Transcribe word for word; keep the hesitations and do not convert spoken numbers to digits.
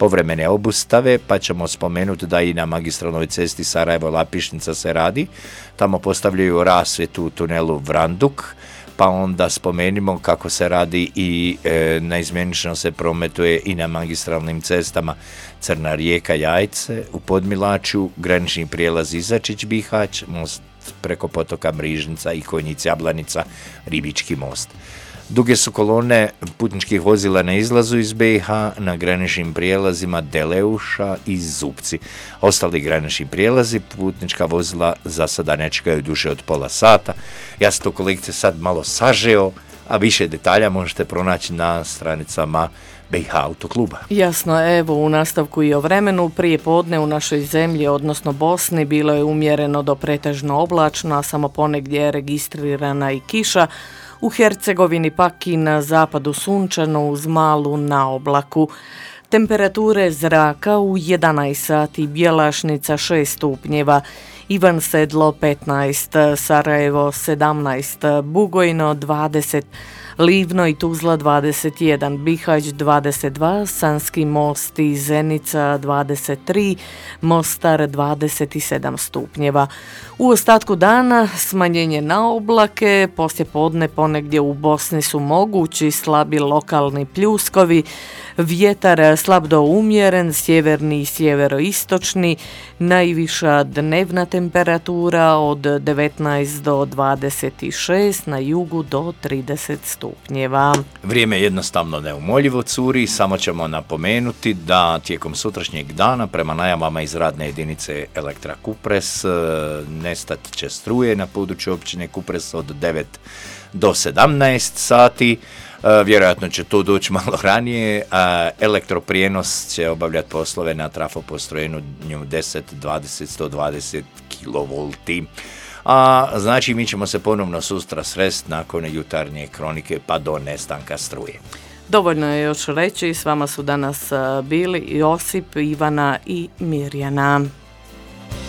povremene obustave, pa ćemo spomenuti da i na magistralnoj cesti Sarajevo-Lapišnica se radi. Tamo postavljaju rasvjetu u tunelu Vranduk, pa onda spomenimo kako se radi i e, naizmjenično se prometuje i na magistralnim cestama Crna Rijeka Jajce, u Podmilačju, granični prijelaz Izačić Bihać, most preko potoka Mrižnica i Konjic Jablanica, Ribički most. Duge su kolone putničkih vozila na izlazu iz B i H na graničnim prijelazima Deleuša i Zupci. Ostali granični prijelazi putnička vozila za sada ne čekaju duže od pola sata. Ja sam to, kolegice, sad malo sažeo, a više detalja možete pronaći na stranicama B i H autokluba. Jasno, evo u nastavku i o vremenu. Prije podne u našoj zemlji, odnosno Bosni, bilo je umjereno do pretežno oblačno, a samo ponegdje je registrirana i kiša. U Hercegovini pak i na zapadu sunčano uz malu naoblaku. Temperature zraka u jedanaest sati Bjelašnica šest stupnjeva, Ivan Sedlo petnaest, Sarajevo sedamnaest, Bugojno dvadeset, Livno i Tuzla dvadeset jedan, Bihać dvadeset dva, Sanski Most i Zenica dvadeset tri, Mostar dvadeset sedam stupnjeva. U ostatku dana smanjenje na oblake, poslije podne ponegdje u Bosni su mogući slabi lokalni pljuskovi, vjetar slab do umjeren, sjeverni i sjeveroistočni, najviša dnevna temperatura od devetnaest do dvadeset šest, na jugu do trideset stupnjeva. Vrijeme jednostavno neumoljivo curi, samo ćemo napomenuti da tijekom sutrašnjeg dana prema najavama iz radne jedinice Elektra Kupres nestat će struje na području općine Kupres od devet do sedamnaest sati. Vjerojatno će to doći malo ranije. Elektroprijenos će obavljati poslove na trafopostrojenju deset, dvadeset, sto dvadeset kilovolti. A znači mi ćemo se ponovno sutra sresti nakon jutarnje kronike pa do nestanka struje. Dovoljno je još reći, s vama su danas bili Josip, Ivana i Mirjana.